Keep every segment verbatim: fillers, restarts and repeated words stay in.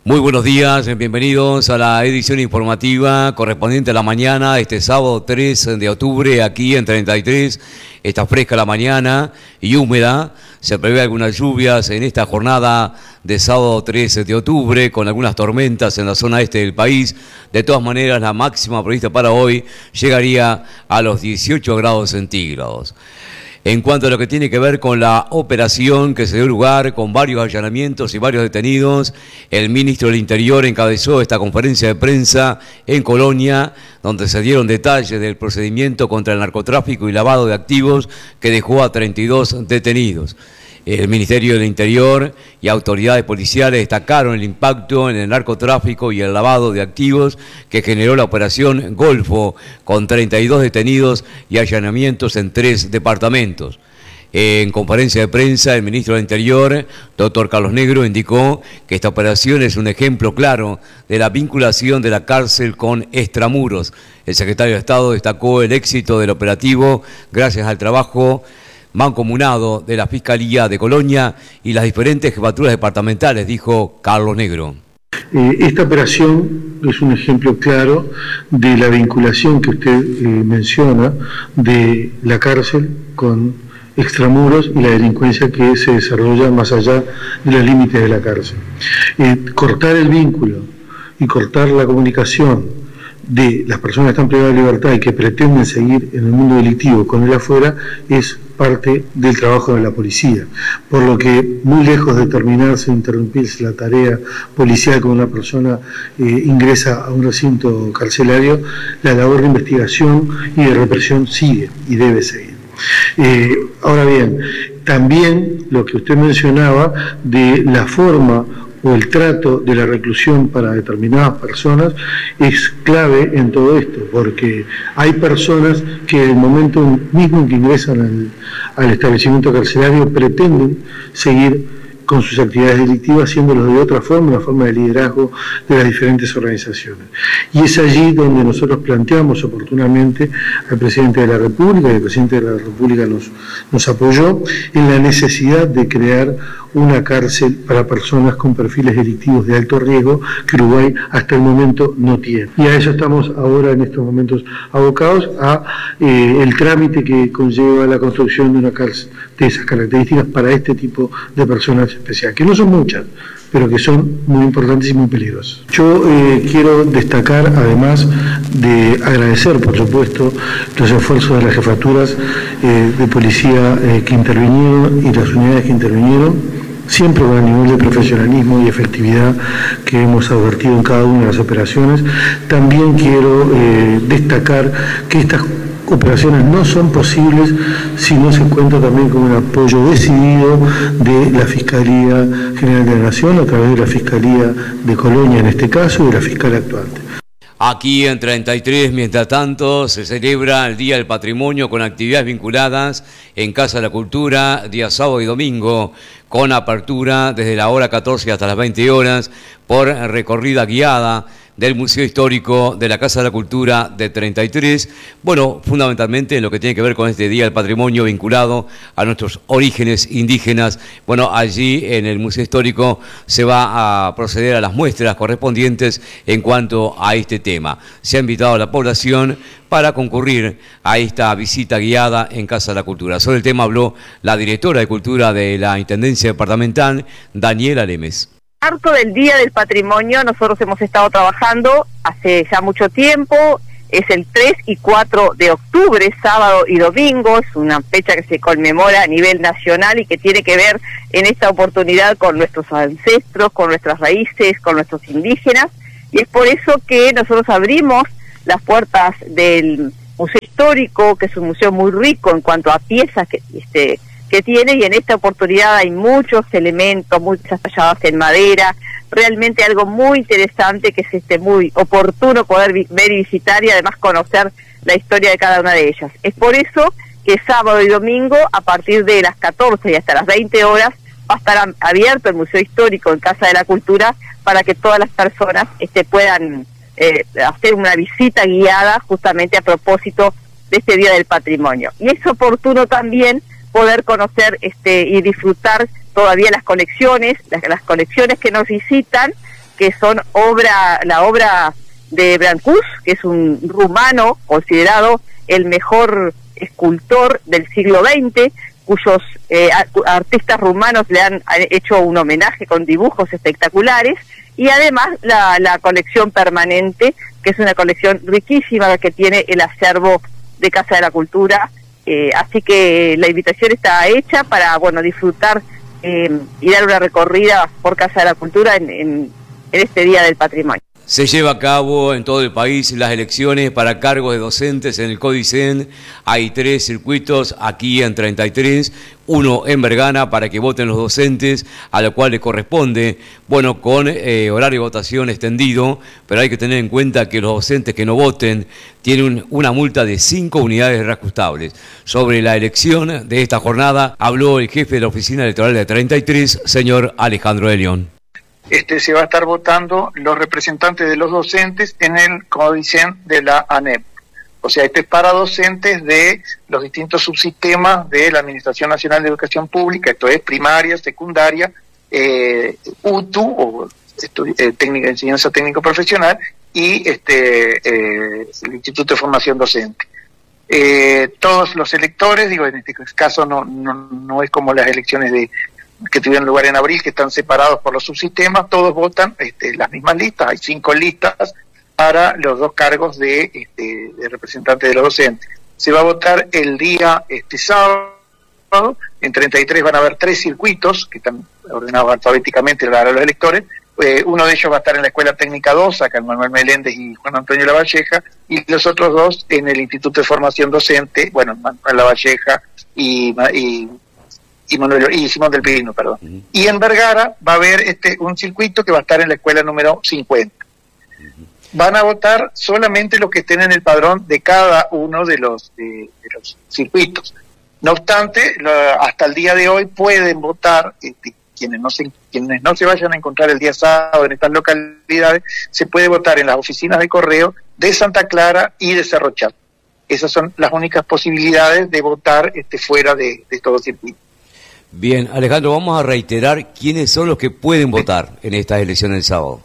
Muy buenos días, bienvenidos a la edición informativa correspondiente a la mañana, este sábado tres de octubre, aquí en treinta y tres. Está fresca la mañana y húmeda. Se prevé algunas lluvias en esta jornada de sábado tres de octubre, con algunas tormentas en la zona este del país. De todas maneras, la máxima prevista para hoy llegaría a los dieciocho grados centígrados. En cuanto a lo que tiene que ver con la operación que se dio lugar con varios allanamientos y varios detenidos, el ministro del Interior encabezó esta conferencia de prensa en Colonia, donde se dieron detalles del procedimiento contra el narcotráfico y lavado de activos que dejó a treinta y dos detenidos. El Ministerio del Interior y autoridades policiales destacaron el impacto en el narcotráfico y el lavado de activos que generó la operación Golfo, con treinta y dos detenidos y allanamientos en tres departamentos. En conferencia de prensa, el ministro del Interior, doctor Carlos Negro, indicó que esta operación es un ejemplo claro de la vinculación de la cárcel con extramuros. El secretario de Estado destacó el éxito del operativo gracias al trabajo mancomunado de la Fiscalía de Colonia y las diferentes jefaturas departamentales, dijo Carlos Negro. Eh, esta operación es un ejemplo claro de la vinculación que usted eh, menciona de la cárcel con extramuros y la delincuencia que se desarrolla más allá de los límites de la cárcel. Eh, cortar el vínculo y cortar la comunicación de las personas que están privadas de libertad y que pretenden seguir en el mundo delictivo con él afuera es parte del trabajo de la policía, por lo que muy lejos de terminarse, interrumpirse la tarea policial cuando una persona eh, ingresa a un recinto carcelario, la labor de investigación y de represión sigue y debe seguir. Eh, ahora bien, también lo que usted mencionaba de la forma o el trato de la reclusión para determinadas personas es clave en todo esto, porque hay personas que en el momento mismo en que ingresan al, al establecimiento carcelario pretenden seguir con sus actividades delictivas, haciéndolo de otra forma, una forma de liderazgo de las diferentes organizaciones. Y es allí donde nosotros planteamos oportunamente al presidente de la República, y el presidente de la República nos, nos apoyó en la necesidad de crear una cárcel para personas con perfiles delictivos de alto riesgo que Uruguay hasta el momento no tiene. Y a eso estamos ahora en estos momentos abocados a eh, el trámite que conlleva la construcción de una cárcel de esas características para este tipo de personas especiales, que no son muchas, pero que son muy importantes y muy peligrosas. Yo eh, quiero destacar, además de agradecer, por supuesto, los esfuerzos de las jefaturas eh, de policía eh, que intervinieron y las unidades que intervinieron, siempre con el nivel de profesionalismo y efectividad que hemos advertido en cada una de las operaciones. También quiero eh, destacar que estas operaciones no son posibles si no se cuenta también con un apoyo decidido de la Fiscalía General de la Nación, a través de la Fiscalía de Colonia en este caso y de la fiscal actuante. Aquí en treinta y tres, mientras tanto, se celebra el Día del Patrimonio con actividades vinculadas en Casa de la Cultura, día sábado y domingo, con apertura desde la hora catorce hasta las veinte horas por recorrida guiada del Museo Histórico de la Casa de la Cultura de treinta y tres, bueno, fundamentalmente en lo que tiene que ver con este Día del Patrimonio vinculado a nuestros orígenes indígenas. Bueno, allí en el Museo Histórico se va a proceder a las muestras correspondientes en cuanto a este tema. Se ha invitado a la población para concurrir a esta visita guiada en Casa de la Cultura. Sobre el tema habló la directora de Cultura de la Intendencia Departamental, Daniela Lemes. Harto del Día del Patrimonio, nosotros hemos estado trabajando hace ya mucho tiempo, es el tres y cuatro de octubre, sábado y domingo, es una fecha que se conmemora a nivel nacional y que tiene que ver en esta oportunidad con nuestros ancestros, con nuestras raíces, con nuestros indígenas, y es por eso que nosotros abrimos las puertas del Museo Histórico, que es un museo muy rico en cuanto a piezas que este que tiene, y en esta oportunidad hay muchos elementos, muchas talladas en madera, realmente algo muy interesante que es este muy oportuno poder ver y visitar y además conocer la historia de cada una de ellas. Es por eso que sábado y domingo, a partir de las catorce y hasta las veinte horas, va a estar abierto el Museo Histórico en Casa de la Cultura para que todas las personas este, puedan eh, hacer una visita guiada justamente a propósito de este Día del Patrimonio. Y es oportuno también poder conocer este y disfrutar todavía las colecciones, las, las colecciones que nos visitan, que son obra, la obra de Brancus, que es un rumano considerado el mejor escultor del siglo veinte, cuyos eh, artistas rumanos le han hecho un homenaje con dibujos espectaculares, y además la, la colección permanente, que es una colección riquísima que tiene el acervo de Casa de la Cultura. Eh, así que la invitación está hecha para, bueno, disfrutar eh, y dar una recorrida por Casa de la Cultura en, en, en este Día del Patrimonio. Se lleva a cabo en todo el país las elecciones para cargos de docentes en el Codicen. Hay tres circuitos aquí en treinta y tres, uno en Bergana para que voten los docentes, a lo cual le corresponde, bueno, con eh, horario de votación extendido, pero hay que tener en cuenta que los docentes que no voten tienen una multa de cinco unidades reajustables. Sobre la elección de esta jornada habló el jefe de la Oficina Electoral de treinta y tres, señor Alejandro de León. Este, se va a estar votando los representantes de los docentes en el Codicen de la ANEP. O sea, este es para docentes de los distintos subsistemas de la Administración Nacional de Educación Pública, esto es primaria, secundaria, eh, U T U, o eh, técnica, enseñanza técnico profesional, y este eh, el Instituto de Formación Docente. Eh, todos los electores, digo, en este caso no, no, no es como las elecciones de que tuvieron lugar en abril, que están separados por los subsistemas, todos votan este, las mismas listas, hay cinco listas para los dos cargos de, este, de representantes de los docentes. Se va a votar el día este sábado, en treinta y tres van a haber tres circuitos, que están ordenados alfabéticamente para los electores, eh, uno de ellos va a estar en la Escuela Técnica dos, acá en Manuel Meléndez y Juan Antonio Lavalleja, y los otros dos en el Instituto de Formación Docente, bueno, Manuel Lavalleja y... y Y, Manuel, y Simón del Pino, perdón. Uh-huh. Y en Vergara va a haber este un circuito que va a estar en la escuela número cincuenta. Uh-huh. Van a votar solamente los que estén en el padrón de cada uno de los, de, de los circuitos. No obstante, la, hasta el día de hoy pueden votar, este, quienes, no se, quienes no se vayan a encontrar el día sábado en estas localidades, se puede votar en las oficinas de correo de Santa Clara y de Cerro Chaco. Esas son las únicas posibilidades de votar este, fuera de, de estos circuitos. Bien, Alejandro, vamos a reiterar quiénes son los que pueden votar en estas elecciones del sábado.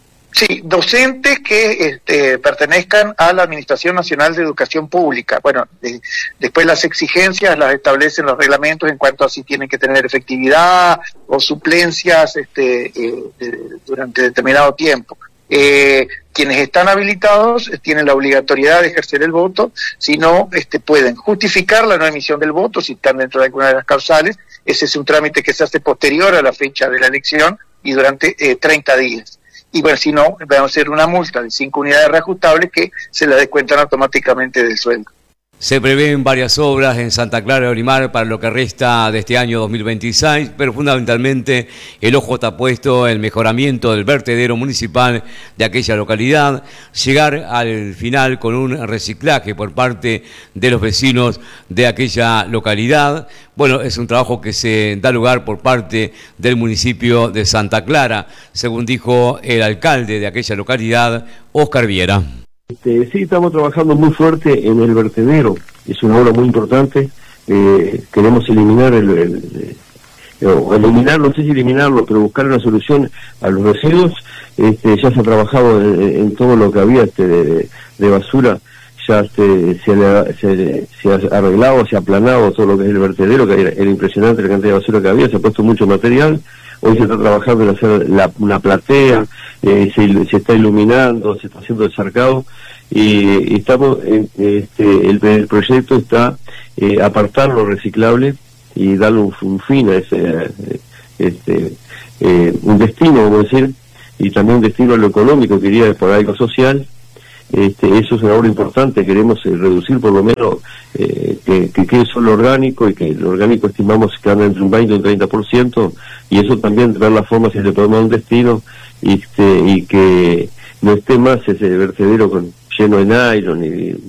Sí, docentes que este, pertenezcan a la Administración Nacional de Educación Pública. Bueno, de, después las exigencias las establecen los reglamentos en cuanto a si tienen que tener efectividad o suplencias este, eh, de, durante determinado tiempo. Eh, quienes están habilitados tienen la obligatoriedad de ejercer el voto, si no este, pueden justificar la no emisión del voto si están dentro de alguna de las causales. Ese es un trámite que se hace posterior a la fecha de la elección y durante eh, treinta días. Y bueno, si no, van a hacer una multa de cinco unidades reajustables que se la descuentan automáticamente del sueldo. Se prevén varias obras en Santa Clara de Orimar para lo que resta de este año dos mil veintiséis, pero fundamentalmente el ojo está puesto en el mejoramiento del vertedero municipal de aquella localidad, llegar al final con un reciclaje por parte de los vecinos de aquella localidad. Bueno, es un trabajo que se da lugar por parte del municipio de Santa Clara, según dijo el alcalde de aquella localidad, Óscar Viera. Este, sí, estamos trabajando muy fuerte en el vertedero, es una obra muy importante, eh, queremos eliminar el, el, el o eliminar, no sé si eliminarlo, pero buscar una solución a los residuos. Este, ya se ha trabajado en, en todo lo que había este, de, de basura, ya este, se, ha, se, se ha arreglado, se ha aplanado todo lo que es el vertedero, que era, era impresionante la cantidad de basura que había, se ha puesto mucho material. Hoy se está trabajando en hacer la, una platea, eh, se, se está iluminando, se está haciendo el cercado, y, y estamos, eh, este, el, el proyecto está eh, apartar lo reciclable y darle un, un fin a ese, eh, este, eh, un destino, vamos a decir, y también un destino a lo económico, que iría por algo social. Este, eso es una obra importante, queremos eh, reducir por lo menos eh, que, que quede solo orgánico, y que el orgánico estimamos que anda entre un veinte y un treinta por ciento, y eso también ver la forma si se toma un destino, y, este, y que no esté más ese vertedero con, lleno de nylon y,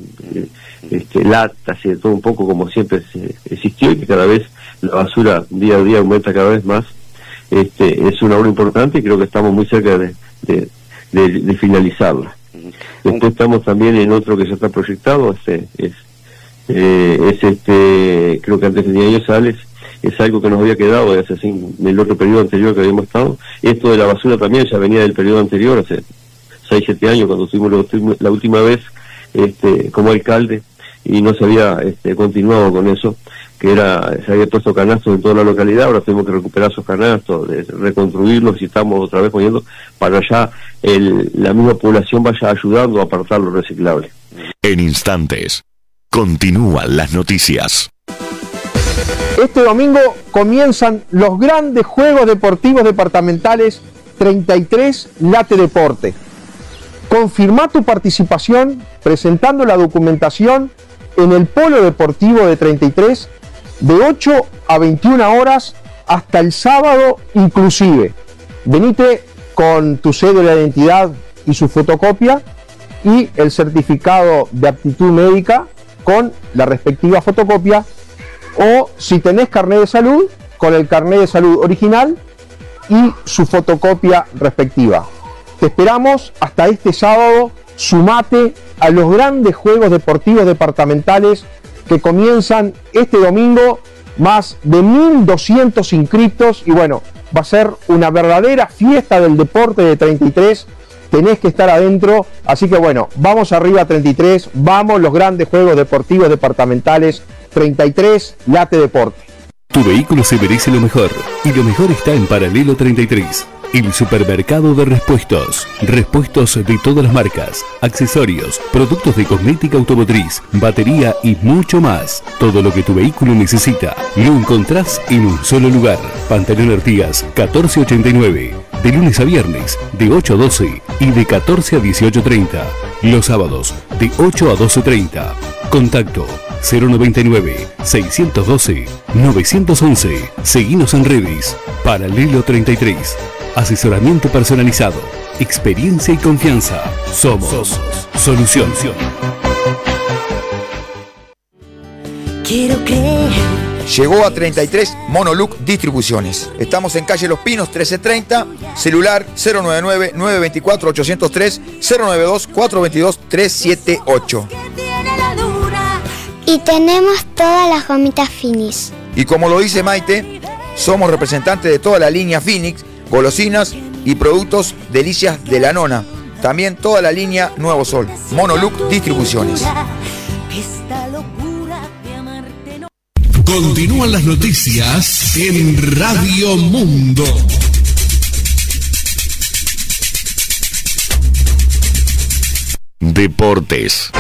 y este, latas y de todo un poco como siempre se, existió, y que cada vez la basura día a día aumenta cada vez más. Este, es una obra importante y creo que estamos muy cerca de, de, de, de finalizarla. Después estamos también en otro que ya está proyectado, este, es, eh, es este, creo que antes tenía ellos Sales, es algo que nos había quedado de hace cinco, del otro periodo anterior que habíamos estado. Esto de la basura también ya venía del periodo anterior, hace seis, siete años, cuando estuvimos la última vez este, como alcalde, y no se había este, continuado con eso, que era, se había puesto canastos en toda la localidad. Ahora tenemos que recuperar esos canastos, de reconstruirlos, y estamos otra vez poniendo para ya el, la misma población vaya ayudando a apartar lo reciclable. En instantes, continúan las noticias. Este domingo comienzan los grandes Juegos Deportivos Departamentales treinta y tres Late Deporte. Confirmá tu participación presentando la documentación en el Polo Deportivo de treinta y tres de ocho a veintiuna horas hasta el sábado inclusive. Venite con tu cédula de identidad y su fotocopia y el certificado de aptitud médica con la respectiva fotocopia, o si tenés carnet de salud, con el carnet de salud original y su fotocopia respectiva. Te esperamos hasta este sábado. Sumate a los grandes Juegos Deportivos Departamentales que comienzan este domingo, más de mil doscientos inscriptos, y bueno, va a ser una verdadera fiesta del deporte de treinta y tres. Tenés que estar adentro, así que bueno, vamos arriba treinta y tres, vamos los grandes Juegos Deportivos Departamentales treinta y tres Late Deporte. Tu vehículo se merece lo mejor, y lo mejor está en Paralelo treinta y tres. El supermercado de repuestos. Repuestos de todas las marcas, accesorios, productos de cosmética automotriz, batería y mucho más. Todo lo que tu vehículo necesita lo encontrás en un solo lugar. Pantalón Artigas catorce ochenta y nueve. De lunes a viernes, de ocho a doce y de catorce a dieciocho treinta. Los sábados, de ocho a doce treinta. Contacto cero noventa y nueve, seiscientos doce, novecientos once. Seguinos en redes. Paralelo treinta y tres. Asesoramiento personalizado, experiencia y confianza. Somos, Somos Solución. Quiero creer. Llegó a treinta y tres Monoluc Distribuciones. Estamos en calle Los Pinos trece treinta, celular cero nueve nueve, nueve dos cuatro, ocho cero tres, cero nueve dos, cuatro dos dos, tres siete ocho. Y tenemos todas las gomitas Finis. Y como lo dice Maite, somos representantes de toda la línea Phoenix, golosinas y productos Delicias de la Nona. También toda la línea Nuevo Sol. Monoluc Distribuciones. Continúan las noticias en Radio Mundo. Deportes.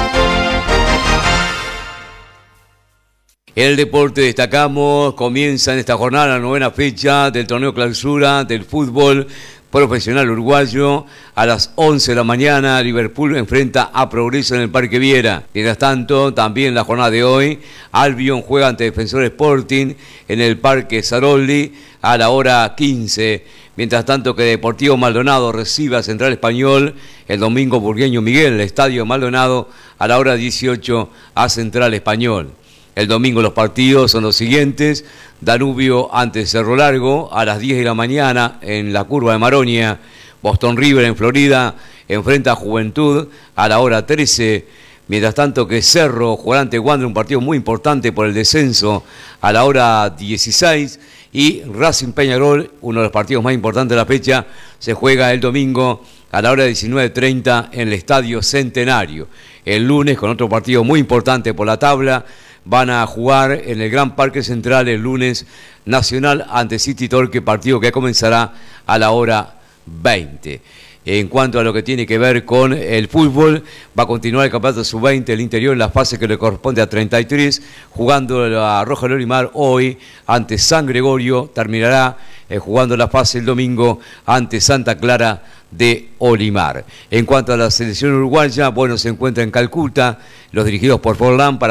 En el deporte destacamos, comienza en esta jornada la novena fecha del torneo clausura del fútbol profesional uruguayo. A las once de la mañana Liverpool enfrenta a Progreso en el Parque Viera. Mientras tanto, también la jornada de hoy, Albion juega ante Defensor Sporting en el Parque Saroldi a la hora quince. Mientras tanto que Deportivo Maldonado recibe a Central Español el domingo Burgueño Miguel, el Estadio Maldonado a la hora dieciocho a Central Español. El domingo los partidos son los siguientes: Danubio ante Cerro Largo a las diez de la mañana en la curva de Maronia. Boston River en Florida enfrenta a Juventud a la hora trece. Mientras tanto que Cerro jugará ante Wander, un partido muy importante por el descenso, a la hora dieciséis. Y Racing Peñarol, uno de los partidos más importantes de la fecha, se juega el domingo a la hora diecinueve treinta en el Estadio Centenario. El lunes, con otro partido muy importante por la tabla, van a jugar en el Gran Parque Central el lunes Nacional ante City Torque, partido que comenzará a la hora veinte. En cuanto a lo que tiene que ver con el fútbol, va a continuar el campeonato sub veinte del interior en la fase que le corresponde a treinta y tres, jugando la Roja de Olimar hoy ante San Gregorio, terminará eh, jugando la fase el domingo ante Santa Clara de Olimar. En cuanto a la selección uruguaya, bueno, se encuentra en Calcuta, los dirigidos por Forlán para